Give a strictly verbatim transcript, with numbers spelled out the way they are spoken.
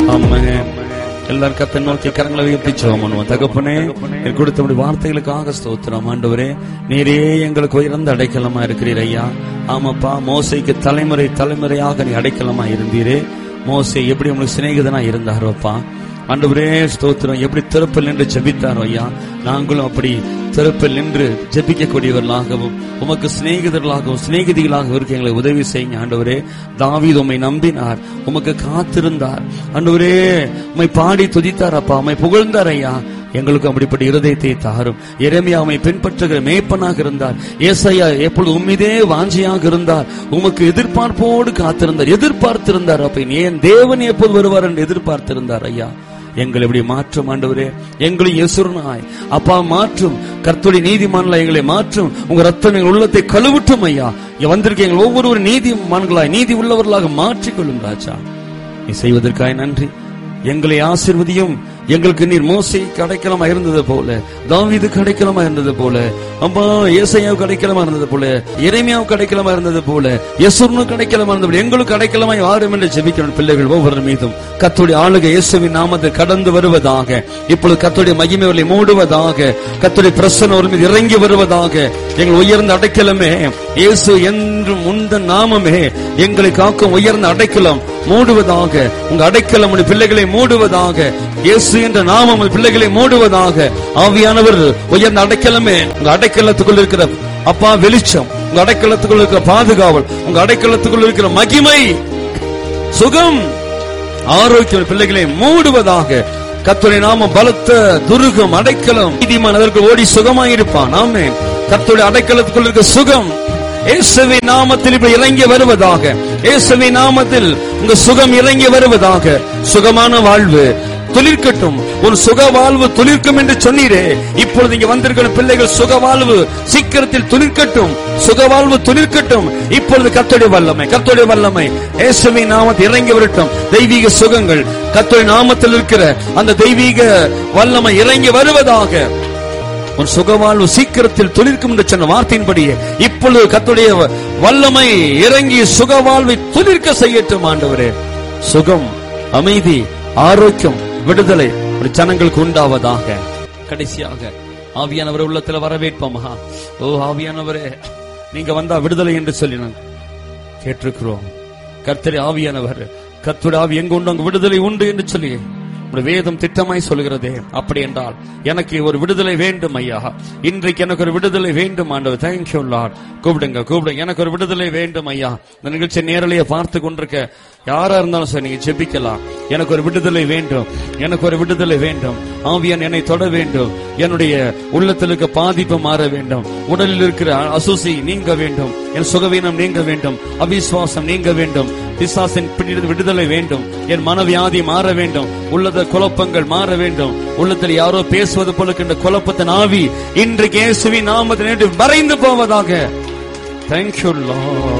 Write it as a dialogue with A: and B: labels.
A: ஆமென். எல்லாரும் கர்த்தரை நோக்கி கரங்களை உயர்த்தி ஜெபம் பண்ணுவோம். தகப்பனே, நீர் கொடுத்த வார்த்தைகளுக்காக ஸ்தோத்திரம். ஆண்டவரே, நீரே எங்களுக்கு உயர்ந்த அடைக்கலமா இருக்கிறீர் ஐயா. ஆமாப்பா, மோசேக்கு தலைமுறை தலைமுறையாக நீ அடைக்கலமா இருந்தீரே. மோசே எப்படி உங்களுக்கு சிநேகிதனா இருந்தாரோப்பா. ஆண்டவரே ஸ்தோத்திரம். எப்படி திறப்பில் நின்று ஜெபித்தாரோ ஐயா, நாங்களும் அப்படி திறப்பில் நின்று ஜெபிக்கக்கூடியவர்களாகவும் உமக்கு சிநேகிதர்களாகவும் சிநேகிதிகளாகவும் இருக்க எங்களை உதவி செய்யுங்க ஆண்டவரே. தாவீது உம்மை நம்பினார், உமக்கு காத்திருந்தார் ஆண்டவரே. உம்மை பாடி துதித்தார் அப்பா, உம்மை புகழ்ந்தார் ஐயா. எங்களுக்கு அப்படிப்பட்ட இருதயத்தை தாரும். எரேமியா உம்மை பின்பற்றுகிற மேய்ப்பனாக இருந்தார். ஏசாயா எப்பொழுது உம்மிதே வாஞ்சியாக இருந்தார், உமக்கு எதிர்பார்ப்போடு காத்திருந்தார், எதிர்பார்த்திருந்தார். அப்ப ஏன் தேவன் எப்போது வருவார் என்று எதிர்பார்த்திருந்தார் ஐயா. எங்களை எப்படி மாற்றும் ஆண்டவரே, எங்களை யேசுரனாய் அப்பா மாற்றும். கர்த்தருடைய நீதிமான்களாய் எங்களை மாற்றும். உங்க ரத்தம் எங்கள் உள்ளத்தை கழுவட்டும் ஐயா. இங்க வந்திருக்க எங்கள் ஒவ்வொருவரும் நீதிமான்களாய் நீதி உள்ளவர்களாக மாற்றிக்கொள்ளும் ராஜா. நீ செய்வதற்காக நன்றி. எங்களை ஆசீர்வதியும். எங்களுக்கு நீர் மோசேக்கு அடைக்கலமா இருந்தது போல, தாவீதுக்கு அடைக்கலமா இருந்தது போல, அம்மா ஏசாயாவுக்கு அடைக்கலமா இருந்தது போல, எரேமியாவுக்கு அடைக்கலமா இருந்தது போல, யெசுரனுக்கு அடைக்கலமா இருந்தது போல எங்களுக்கு அடைக்கலமாய் வாரும் என்று ஜெபிக்கிறோம். பிள்ளைகள் ஒவ்வொரு மீதும் கர்த்தருடைய ஆளுகை இயேசுவின் நாமத்தில் கடந்து வருவதாக. இப்பொழுது கர்த்தருடைய மகிமையை மூடுவதாக. கர்த்தருடைய பிரசன்னம் ஒரு மீது இறங்கி வருவதாக. எங்கள் உயர்ந்த அடைக்கலமே இயேசு என்றும் உந்தன் நாமமே எங்களை காக்கும் உயர்ந்த அடைக்கலம் மூடுவதாக. உங்க அடைக்கலம் உடைய பிள்ளைகளை மூடுவதாக. இயேசு என்ற நாமம் பிள்ளைகளை மூடுவதாக. ஆவியானவர் உயர்ந்த அடைக்கலமே, உங்க அடைக்கலத்துக்குள் இருக்கிற அப்பா வெளிச்சம், உங்க அடைக்கலத்துக்குள் இருக்கிற பாதுகாவல், உங்க அடைக்கலத்துக்குள் இருக்கிற மகிமை, சுகம், ஆரோக்கியம் பிள்ளைகளை மூடுவதாக. கர்த்தருடைய நாமம் பலத்த துருகம், அடைக்கலம். நீதிமான் அதற்கு ஓடி சுகமாயிருப்பான். ஆமென். கர்த்தருடைய அடைக்கலத்துக்குள் இருக்கிற சுகம் இயேசுவின் நாமத்தில் இப்ப இறங்கி வருவதாக. இயேசுவின் நாமத்தில் உங்க சுகம் இறங்கி வருவதாக. சுகமான வாழ்வு துளிர்க்கட்டும். ஒரு சுக வாழ்வு துளிர்க்கும் என்று சொன்னீரே. இப்பொழுது இங்க வந்திருக்கிற பிள்ளைகள் சுக வாழ்வு சீக்கிரத்தில் துளிர்க்கட்டும். சுக வாழ்வு துளிர்க்கட்டும். இப்பொழுது கர்த்தருடைய வல்லமை, கர்த்தருடைய வல்லமை இயேசுவின் நாமத்தில் இறங்கி வரட்டும். தெய்வீக சுகங்கள் கர்த்தருடைய நாமத்தில் இருக்கிற அந்த தெய்வீக வல்லமை இறங்கி வருவதாக. உன் சுகவாழ்வு சீக்கிரத்தில் துளிர்க்கும் என்று சொன்ன வார்த்தையின்படியே இப்பொழுது கர்த்தருடைய வல்லமை இறங்கி சுகவாழ்வை துளிர்க்க செய்யட்டும் ஆண்டவரே. சுகம், அமைதி, ஆரோக்கியம், விடுதலை ஒரு ஜனங்களுக்கு உண்டாவதாக. கடைசியாக ஆவியானவர் உள்ளத்துல வரவேற்போமா? ஓ ஆவியானவரே, நீங்க வந்தா விடுதலை என்று சொல்லி நான் கேட்டிருக்கிறோம். கர்த்தரே ஆவியானவர், கர்த்தருடைய ஆவி எங்க உண்டு அங்கு விடுதலை உண்டு என்று சொல்லி வேதம் திட்டமாய் சொல்கிறதே. அப்படி என்றால் எனக்கு ஒரு விடுதலை வேண்டும் ஐயா. இன்றைக்கு எனக்கு ஒரு விடுதலை வேண்டும் ஆண்டவர். Thank you Lord. கூப்பிடுங்க கூப்பிடுங்க, எனக்கு ஒரு விடுதலை வேண்டும் ஐயா. இந்த நிகழ்ச்சி நேரலையை பார்த்து கொண்டிருக்க யாரா இருந்தாலும் சார் நீங்க ஜெபிக்கலாம். எனக்கு ஒரு விடுதலை வேண்டும், எனக்கு ஒரு விடுதலை வேண்டும். ஆவியான் என்னை தொட வேண்டும். என்னுடைய உள்ளத்தில் இருக்க பாதிப்பு மாற வேண்டும். உடலில் இருக்கிற அசுசி நீங்க வேண்டும். என் சுகவீனம் நீங்க வேண்டும். அவிசுவாசம் நீங்க வேண்டும். பிசாசின் பிடியில் விடுதலை வேண்டும். என் மனவியாதி மாற வேண்டும். உள்ளத குழப்பங்கள் மாற வேண்டும். உள்ளத்தில் யாரோ பேசுவது போல இருக்கின்ற குழப்பத்தின் ஆவி இன்றைக்கு இயேசுவின் நாமத்தில் மறைந்து போவதாக. Thank you Lord.